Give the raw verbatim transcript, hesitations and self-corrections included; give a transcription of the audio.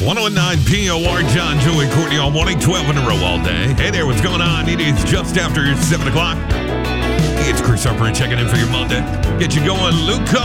one oh nine P O R, John, Joey, Courtney all morning, twelve in a row all day. Hey there, what's going on? It is just after seven o'clock. It's Chris Harper checking in for your Monday. Get you going, Luke.